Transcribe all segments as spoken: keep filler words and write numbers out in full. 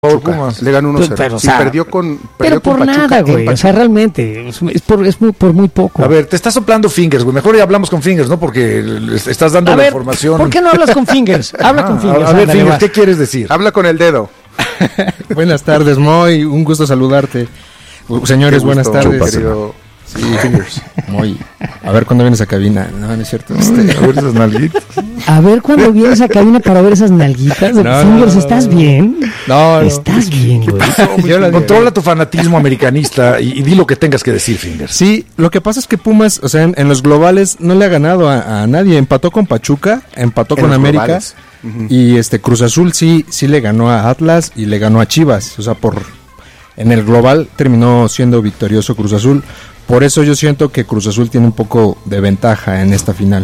Pumas. Le ganó uno cero. Pero, o sí, sea, perdió con perdió pero por con Pachuca, nada, güey. Pachuca. O sea, realmente es, es, por, es muy, por muy poco. A ver, te estás soplando fingers, güey. Mejor ya hablamos con fingers, ¿no? Porque estás dando a la ver, información. ¿por qué no hablas con fingers? Habla ah, con fingers. A ver, ándale, fingers, va. ¿qué quieres decir? Habla con el dedo. Buenas tardes, Moy. Un gusto saludarte. Señores, Qué buenas gusto, tardes. querido. Sí, fingers. Moy, a ver cuándo vienes a cabina. No, no es cierto. Este, A ver esas nalguitas. A ver cuando vienes a cabina para ver esas nalguitas. No, Fingers, no, ¿estás no. bien? No, no. ¿Estás bien, güey? Yo lo digo. Controla tu fanatismo americanista y, y di lo que tengas que decir, fingers. Sí, lo que pasa es que Pumas, o sea, en, en los globales no le ha ganado a, a nadie. Empató con Pachuca, empató En con los América. globales. Uh-huh. Y este Cruz Azul sí, sí le ganó a Atlas y le ganó a Chivas. O sea, por en el global terminó siendo victorioso Cruz Azul. Por eso yo siento que Cruz Azul tiene un poco de ventaja en esta final.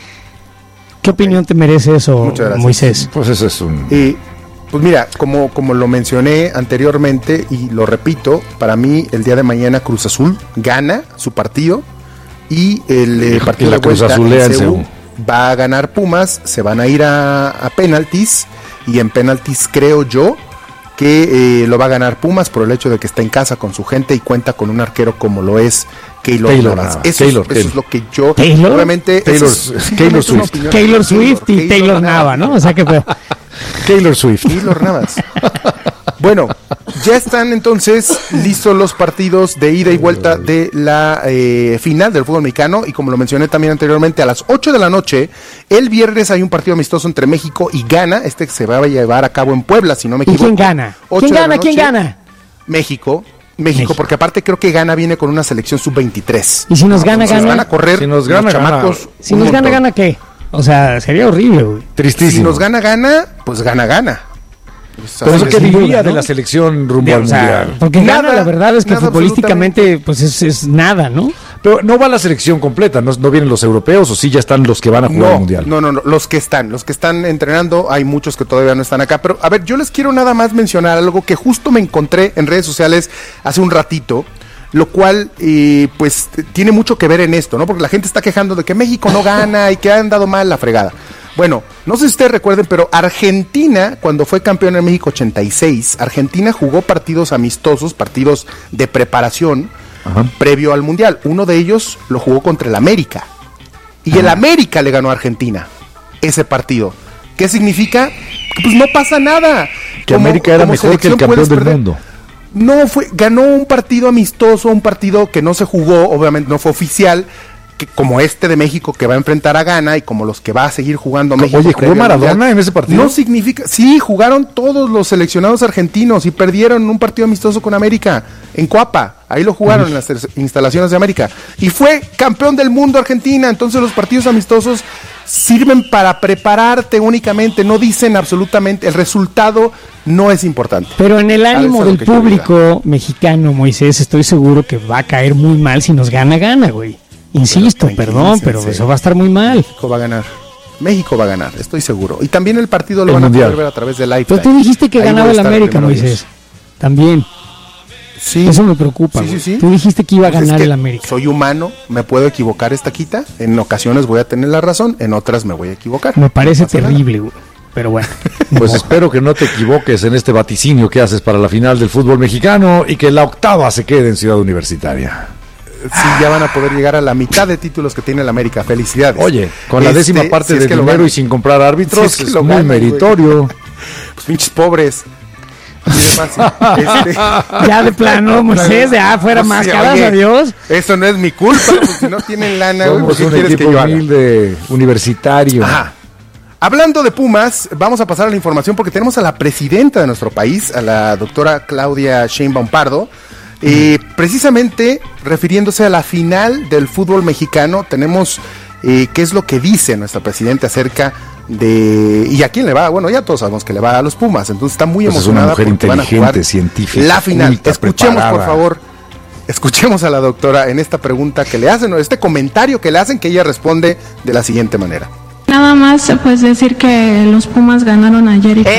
¿Qué opinión te merece eso, Muchas gracias. Moisés? Pues eso es un... Y pues mira, como, como lo mencioné anteriormente y lo repito, para mí el día de mañana Cruz Azul gana su partido y el eh, partido Y la de vuelta Cruz Azulea en en Seúl Seúl. va a ganar Pumas, se van a ir a, a penaltis y en penaltis creo yo que eh, lo va a ganar Pumas por el hecho de que está en casa con su gente y cuenta con un arquero como lo es Keylor Taylor Navas. Navas. Eso, Taylor, es, eso Taylor. es lo que yo... ¿Taylor? Obviamente... Taylor- eso es- Taylor es una Swift. opinión. Taylor Swift y Taylor Nava, ¿no? O sea, que fue. Taylor Swift. Keylor Navas. Bueno, ya están entonces listos los partidos de ida y vuelta de la eh, final del fútbol mexicano y como lo mencioné también anteriormente, a las ocho de la noche, el viernes hay un partido amistoso entre México y Ghana, este que se va a llevar a cabo en Puebla, si no me ¿Y equivoco. quién gana? ocho ¿Quién de la gana? ¿Quién noche, gana? México. México, México. porque aparte creo que Ghana viene con una selección sub veintitrés. Y si nos gana, Entonces gana. van a correr Si nos gana, los gana. chamacos Si un nos gana, montón. ¿gana qué? O sea, sería horrible, güey. Tristísimo. Si nos gana, gana, pues gana, gana. Pues, Pero eso así que es. sin duda, diría ¿no? de la selección rumbo al O sea, mundial. porque Nada, gana, la verdad es que nada, futbolísticamente, pues es, es nada, ¿no? Pero no va la selección completa, no, no vienen los europeos o sí ya están los que van a jugar No, al mundial. no, no, no, los que están, los que están entrenando, hay muchos que todavía no están acá, pero a ver, yo les quiero nada más mencionar algo que justo me encontré en redes sociales hace un ratito, lo cual, eh, pues, t- tiene mucho que ver en esto, ¿no? Porque la gente está quejando de que México no gana y que han dado mal la fregada. Bueno, no sé si ustedes recuerden, pero Argentina, cuando fue campeón en México ochenta y seis, Argentina jugó partidos amistosos, partidos de preparación, Ajá. previo al Mundial. Uno de ellos lo jugó contra el América. Y el América le ganó a Argentina ese partido. ¿Qué significa? Que pues no pasa nada. Que Como- América era como mejor que el selección campeón puedes del perder. mundo. No, fue, ganó un partido amistoso, un partido que no se jugó, obviamente no fue oficial, que, como este de México que va a enfrentar a Ghana y como los que va a seguir jugando México. Oye, ¿jugó previo al Maradona Mundial. en ese partido? No significa, sí, jugaron todos los seleccionados argentinos y perdieron un partido amistoso con América en Coapa, ahí lo jugaron en las ter- instalaciones de América y fue campeón del mundo Argentina. Entonces los partidos amistosos sirven para prepararte únicamente, no dicen absolutamente, el resultado no es importante. Pero en el ánimo Eso es lo del que quiero público mexicano, Moisés, estoy seguro que va a caer muy mal si nos gana, gana, güey. Insisto, Pero perdón, pero tranquilícense. eso va a estar muy mal. México va a ganar. México va a ganar, estoy seguro. Y también el partido lo El van mundial. a poder ver a través de Lifetime. Pero tú dijiste que Ahí ganaba voy a el estar América, primero Moisés. Dios. También. Sí. Eso me preocupa, Sí, güey. sí, sí. Tú dijiste que iba a Pues es ganar que el América. Soy humano, me puedo equivocar esta quita. En ocasiones voy a tener la razón, en otras me voy a equivocar. Me parece No pasa nada. terrible, güey. Pero bueno. Pues No. espero que no te equivoques en este vaticinio que haces para la final del fútbol mexicano y que la octava se quede en Ciudad Universitaria. Sí, ya van a poder llegar a la mitad de títulos que tiene el América. Felicidades. Oye, con la Este, décima parte si es de que lo dinero ganan. y sin comprar árbitros, Si es que es lo muy ganan, güey. meritorio. Pues pinches pobres. Así de fácil. Este, Ya de plano, Moisés, ya fuera pues, máscaras, oye, adiós. Eso no es mi culpa, pues, si no tienen lana, güey, Somos ¿qué un quieres que equipo yo haga? humilde, universitario. Ajá. Hablando de Pumas, vamos a pasar a la información porque tenemos a la presidenta de nuestro país, a la doctora Claudia Sheinbaum Pardo, eh, precisamente refiriéndose a la final del fútbol mexicano. Tenemos eh, qué es lo que dice nuestra presidenta acerca de... ¿Y a quién le va? Bueno, ya todos sabemos que le va a los Pumas, entonces está muy Pues es una emocionada mujer porque van a inteligente, jugar científica, la final. culta, Escuchemos, por preparada. favor, escuchemos a la doctora en esta pregunta que le hacen, o este comentario que le hacen, que ella responde de la siguiente manera. Nada más pues decir que los Pumas ganaron ayer y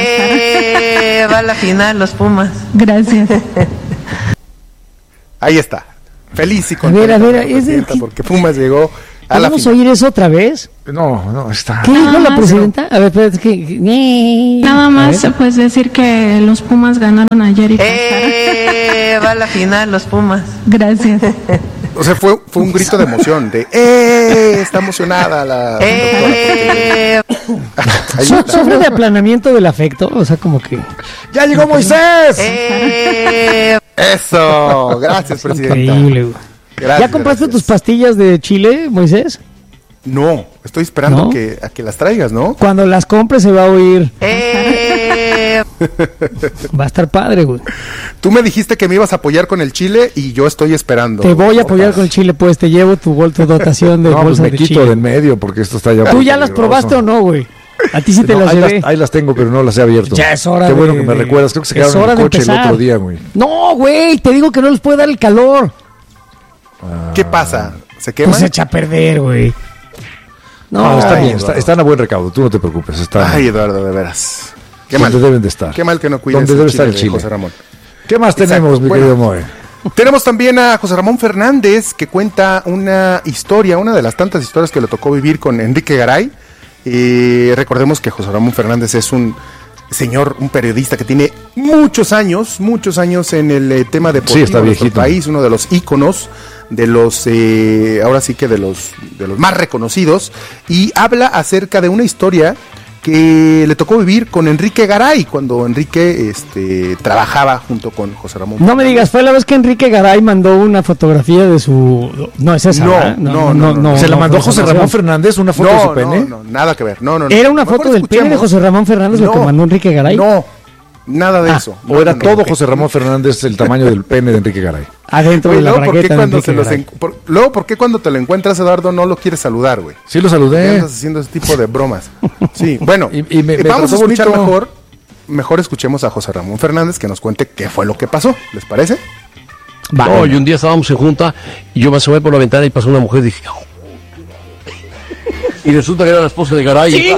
¡Eh! Va a la final los Pumas. Gracias. Ahí está. Feliz y A contenta ver, a ver, la es de- presidenta porque Pumas llegó A la ¿Podemos final. oír eso otra vez? No, no, está. ¿Qué dijo Nada la más, presidenta? A ver, espérate, que... Nada A más ver. pues decir que los Pumas ganaron ayer y Eh, va a la final los Pumas. Gracias. O sea, fue, fue un grito de emoción, de ¡eh! Está emocionada la... Eh, Ahí So- está. ¿Sufre de aplanamiento del afecto? O sea, como que... ¡Ya llegó Moisés! eh, Eso, gracias, presidenta. Increíble, güey. Gracias, ¿Ya compraste gracias. tus pastillas de chile, Moisés? No, estoy esperando ¿No? que, a que las traigas, ¿no? Cuando las compres se va a oír. eh, Va a estar padre, güey. Tú me dijiste que me ibas a apoyar con el chile y yo estoy esperando. Te voy a apoyar Tortas. con el chile, pues. Te llevo tu, bol- tu dotación de No, pues bolsa me de quito chile. de en medio porque esto está ya. ¿Tú muy ya las peligroso. probaste o no, güey? A ti sí te No, las ahí, llevé. las, ahí las tengo, pero no las he abierto. Ya es hora Qué de- bueno que me de- recuerdas. Creo que se es quedaron hora en de el coche el empezar. otro día, güey. No, güey, te digo que no les puede dar el calor. ¿Qué pasa? ¿Se quema? Pues se echa a perder, güey. No, No, está Ay, bien, está- Eduardo. están a buen recaudo, tú no te preocupes. Están Ay, Eduardo, de veras. Qué donde mal. deben de estar. Qué mal que no cuides Donde el debe chile estar el de chile. José Ramón. ¿Qué más Exacto. tenemos, mi Bueno. querido Moe? Tenemos también a José Ramón Fernández, que cuenta una historia, una de las tantas historias que le tocó vivir con Enrique Garay. Eh, recordemos que José Ramón Fernández es un señor, un periodista que tiene muchos años, muchos años en el eh, tema deportivo Sí, está de nuestro viejito. país, uno de los íconos, de los, eh, ahora sí que de los, de los más reconocidos, y habla acerca de una historia que le tocó vivir con Enrique Garay, cuando Enrique este, trabajaba junto con José Ramón. No me digas, fue la vez que Enrique Garay mandó una fotografía de su... No, es esa, No, ¿verdad? no, no, no. ¿Se la no mandó fue José esa Ramón ocasión. Fernández una foto de su No, pene? no, no, nada que ver. No, no, no. ¿Era una Mejor foto del pene de escuchemos. José Ramón Fernández lo que No, mandó Enrique Garay? No, nada de Ah, eso. ¿O No, era no, todo no. José Ramón Fernández el tamaño del pene de Enrique Garay? Adentro Güey, de la luego, ¿por qué bragueta de cuando Enrique se los Garay. en- por- luego, ¿por qué cuando te lo encuentras, Eduardo, no lo quieres saludar, güey? Sí lo ¿Qué saludé. andas haciendo ese tipo de bromas? Sí, bueno, Y- y me- eh, me vamos a trató escuchar bonito. mejor, mejor escuchemos a José Ramón Fernández que nos cuente qué fue lo que pasó, ¿les parece? Va. No, y un día estábamos en junta y yo me asomé por la ventana y pasó una mujer y dije... "Oh". Y resulta que era la esposa de Garay.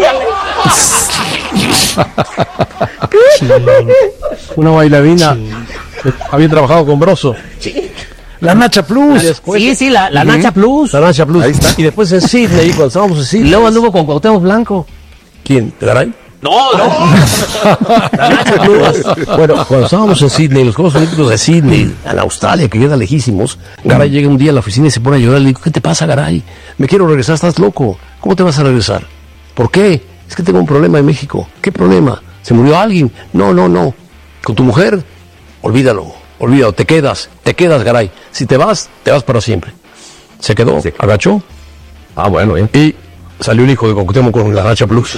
Una bailarina. Había trabajado con Broso. La Nacha Plus. Sí, sí, la, la Nacha Plus. La Nacha Plus. Ahí está. Y después en Sydney, cuando estábamos en Sydney. Y luego anduvo con Cuauhtémoc Blanco. ¿Quién? ¿De Garay? No, no. La Nacha Plus. Bueno, cuando estábamos en Sydney, los Juegos Olímpicos de Sydney, en Australia, que queda lejísimos, Garay llega un día a la oficina y se pone a llorar. Le digo, ¿qué te pasa, Garay? Me quiero regresar, estás loco. ¿Cómo te vas a regresar? ¿Por qué? Es que tengo un problema en México. ¿Qué problema? ¿Se murió alguien? No, no, no. ¿Con tu mujer? Olvídalo, olvídalo, te quedas, te quedas, Garay. Si te vas, te vas para siempre. Se quedó, agachó. Ah, bueno, ¿eh? Y salió el hijo de Cuauhtémoc con la Nacha Plus.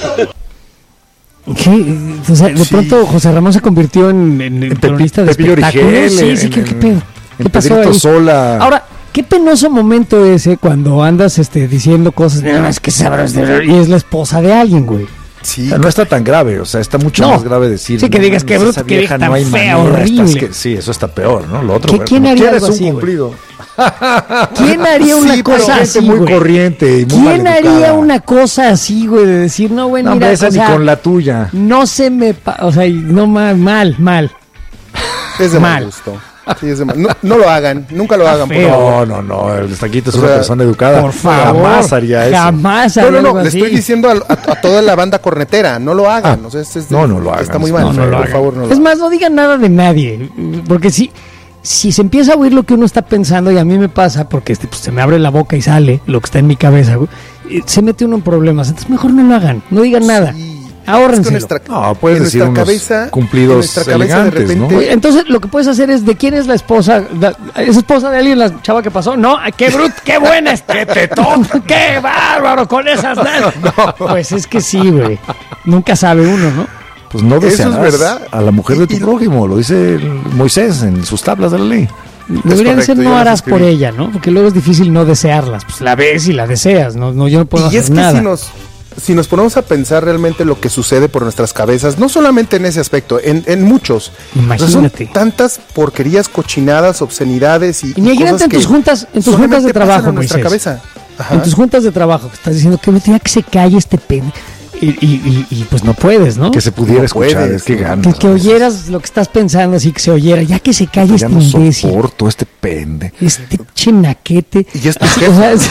¿Qué? O sea, de Sí. pronto José Ramón se convirtió en, en, en Pepi- cronista de Pepillo espectáculos. Origel, Sí, sí, en- ¿qué, qué en- pedo? en ¿Qué pasó Pedrito ahí? Sola. Ahora, qué penoso momento ese cuando andas este, diciendo cosas, "No, es que sabrás de-", y es la esposa de alguien, güey. O Sí, sea, no está tan grave, o sea, está mucho No. más grave decir. Sí, que "No digas, mames, qué bruto, esa qué vieja tan hay fea, manera, horrible". estás que- sí, eso está peor, ¿no? Lo otro, ¿Qué- bueno, quién como haría quiera, algo es un así, güey? cumplido. ¿Quién haría una Sí, pero cosa gente así, muy güey? corriente y muy ¿Quién haría maleducada. una cosa así, güey, de decir, no, güey, No, mira, hombre, esa o ni sea, con la tuya. no se me... pa- o sea, y no, mal, mal, mal. es de mal mal. gusto. Sí, es de mal- no, no lo hagan, nunca lo hagan, por feo. favor. No, no, no, el destaquito es O una sea, persona educada. Por favor. Jamás haría eso. Jamás No, haría no, no, algo le así. estoy diciendo a, a- a toda la banda cornetera, no lo hagan. Ah, o sea, es- es- no, no lo hagan, Está muy es- mal, no, no lo por hagan. favor, no lo Es hagan. más, no digan nada de nadie, porque si, si se empieza a oír lo que uno está pensando, y a mí me pasa, porque este, pues, se me abre la boca y sale lo que está en mi cabeza, güey, y se mete uno en problemas. Entonces mejor no lo hagan, no digan nada. Sí. Ahórrenselo. Es que nuestra- No, puedes en decir nuestra unos cabeza, cumplidos en nuestra cabeza de elegantes, ¿no? repente- Oye, entonces lo que puedes hacer es, ¿de quién es la esposa? Da- ¿Es esposa de alguien la chava que pasó? No, ¡ay, qué brut, qué buena está! ¡Qué tetón! ¡Qué bárbaro con esas! No. Pues es que sí, güey. Nunca sabe uno, ¿no? Pues no Eso es desearás verdad. a la mujer de tu Y- y- prójimo, lo dice el Moisés en sus tablas de la ley. Deberían correcto, ser yo no las harás por escribí. ella, ¿no? Porque luego es difícil no desearlas. Pues la ves y la deseas, ¿no? no yo no puedo Y hacer es que nada. si nos, si nos ponemos a pensar realmente lo que sucede por nuestras cabezas, no solamente en ese aspecto, en, en muchos. Imagínate. O sea, son tantas porquerías, cochinadas, obscenidades y, y Imagínate cosas en tus que juntas, en tus solamente juntas de pasan trabajo, en nuestra Moisés. cabeza. Ajá. En tus juntas de trabajo, que estás diciendo que me tenía que se calle este pen. Y, y, y, y pues no puedes, ¿no? Que se pudiera No escuchar, puedes, es que ¿no? ganas. Que, que oyeras lo que estás pensando, así que se oyera. Ya que se calle Ya este no imbécil. soporto este pende. Este chenaquete. Y ya está Así, jefe. o sea, es,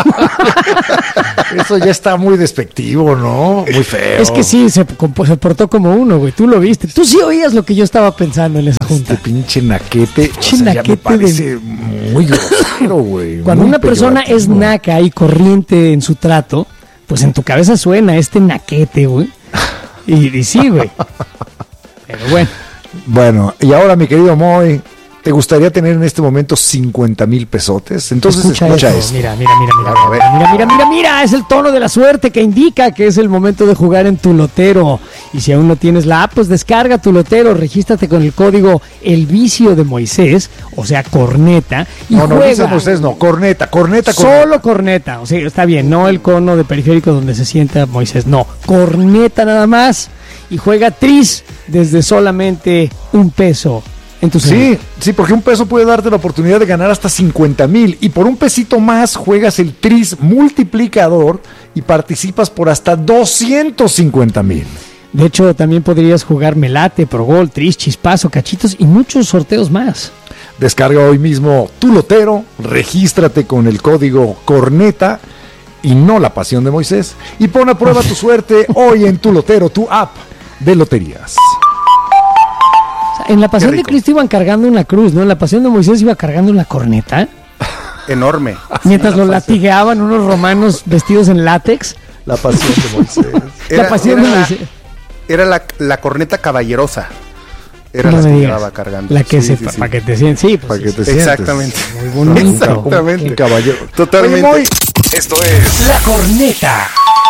Eso ya está muy despectivo, ¿no? Muy feo. es que sí, se, compo- se portó como uno, güey. Tú lo viste. Tú sí oías lo que yo estaba pensando en esa Este junta. pinche naquete. Pinche o sea, ya me naquete de- parece muy grosero, güey. Cuando muy una persona es peyorativo. naca y corriente en su trato, pues en tu cabeza suena este naquete, güey. Y, y sí, güey. Pero bueno. Bueno, y ahora, mi querido Moy, ¿te gustaría tener en este momento cincuenta mil pesotes? Entonces escucha, esto. esto. Mira, mira, mira, mira, A ver. mira, mira, mira, mira, mira, es el tono de la suerte que indica que es el momento de jugar en tu lotero. Y si aún no tienes la app, pues descarga tu lotero, regístrate con el código El Vicio de Moisés, o sea, corneta, y No, no, juega. dice Moisés, no, corneta, corneta, corneta. Solo corneta, o sea, está bien, no el cono de periférico donde se sienta Moisés, no, corneta nada más. Y juega tris desde solamente un peso en tu celular. Sí, sí, porque un peso puede darte la oportunidad de ganar hasta cincuenta mil. Y por un pesito más juegas el tris multiplicador y participas por hasta doscientos cincuenta mil. De hecho, también podrías jugar Melate, Progol, Tris, Chispazo, Cachitos y muchos sorteos más. Descarga hoy mismo tu lotero, regístrate con el código corneta y no la pasión de Moisés y pon a prueba tu suerte hoy en tu lotero, tu app de loterías. O sea, en la Pasión Qué de rico. Cristo iban cargando una cruz, ¿no? En la Pasión de Moisés iba cargando una corneta. Enorme. Mientras lo latigueaban unos romanos vestidos en látex. La pasión de Moisés. Era, la Pasión era de la, Moisés. era la, la corneta caballerosa. Era No la me que digas. llevaba cargando. La que Sí, se, sí, sí. para que te sientas. Sí, pues Para que sí. te sientes. Exactamente. Muy bonito. Exactamente. Un caballero. Totalmente. Oye, Moy, Esto es La corneta.